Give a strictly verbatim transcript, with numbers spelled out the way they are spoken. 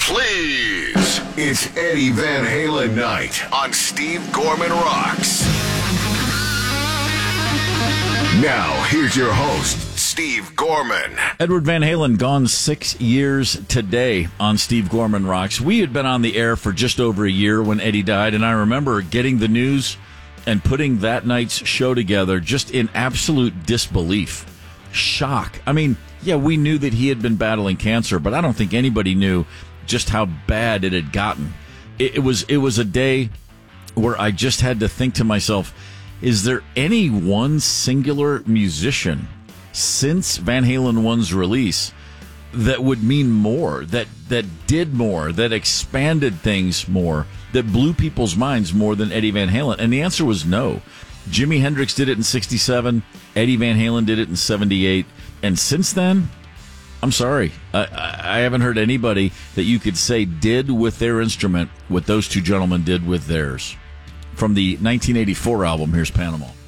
please. It's Eddie Van Halen night on Steve Gorman Rocks. Now, here's your host, Steve Gorman. Edward Van Halen gone six years today on Steve Gorman Rocks. We had been on the air for just over a year when Eddie died, and I remember getting the news and putting that night's show together just in absolute disbelief. Shock. I mean, yeah, we knew that he had been battling cancer, but I don't think anybody knew just how bad it had gotten. It, it was it was a day where I just had to think to myself, is there any one singular musician since Van Halen one's release that would mean more, that that did more, that expanded things more, that blew people's minds more than Eddie Van Halen? And the answer was no. Jimi Hendrix did it in sixty-seven, Eddie Van Halen did it in seventy-eight, and since then, I'm sorry, I, I haven't heard anybody that you could say did with their instrument what those two gentlemen did with theirs. From the nineteen eighty-four album, here's Panama.